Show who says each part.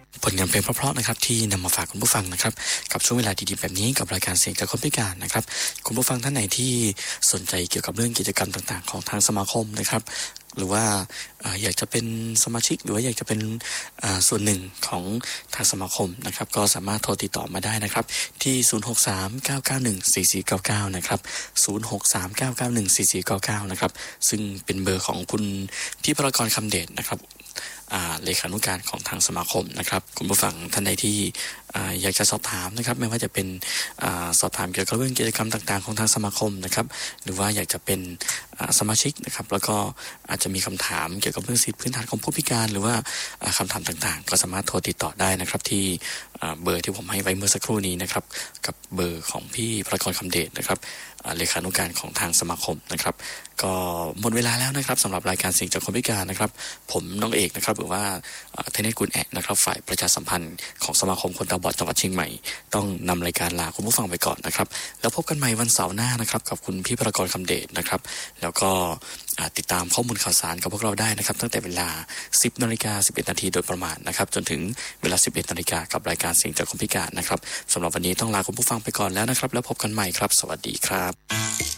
Speaker 1: ผลงานเพลงเพราะๆนะครับที่นำมาฝากคุณผู้ฟังนะครับกับช่วงเวลาดีๆแบบนี้กับรายการเสียงจากคนพิการนะครับคุณผู้ฟังท่านไหนที่สนใจเกี่ยวกับเรื่องกิจกรรมต่างๆของทางสมาคมนะครับหรือว่าอยากจะเป็นสมาชิกหรือว่าอยากจะเป็นส่วนหนึ่งของทางสมาคมนะครับก็สามารถโทรติดต่อมาได้นะครับที่0639914499นะครับ0639914499นะครับซึ่งเป็นเบอร์ของคุณพี่พรกรคำเดชนะครับเลขานุการของทางสมาคมนะครับคุณผู้ฟังท่านใดที่อยากจะสอบถามนะครับไม่ว่าจะเป็นสอบถามเกี่ยวกับเรื่องกิจกรรมต่างๆของทางสมาคมนะครับหรือว่าอยากจะเป็นสมาชิกนะครับแล้วก็อาจจะมีคำถามเกี่ยวกับเรื่องสิทธิพื้นฐานของผู้พิการหรือว่าคำถามต่างๆก็สามารถโทรติดต่อได้นะครับที่เบอร์ที่ผมให้ไว้เมื่อสักครู่นี้นะครับกับเบอร์ของพี่พระกรคำเดชนะครับเลขานุการของทางสมาคมนะครับก็หมดเวลาแล้วนะครับสำหรับรายการเสียงจากคนพิการนะครับผมน้องเอกนะครับหรือว่าเทเนศกุลแอะนะครับฝ่ายประชาสัมพันธ์ของสมาคมคนตาบอดจังหวัดเชียงใหม่ต้องนำรายการลาคุณผู้ฟังไปก่อนนะครับแล้วพบกันใหม่วันเสาร์หน้านะครับกับคุณพี่พระกรคำเดชนะครับแล้วก็ติดตามข้อมูลข่าวสารกับพวกเราได้นะครับตั้งแต่เวลา 10:11 น.โดยประมาณนะครับจนถึงเวลา 11:00 น.กับรายการเสียงจากคนพิการนะครับสำหรับวันนี้ต้องลาคุณผู้ฟังไปก่อนแล้วนะครับแล้วพบกันใหม่ครับสวัสดีครับ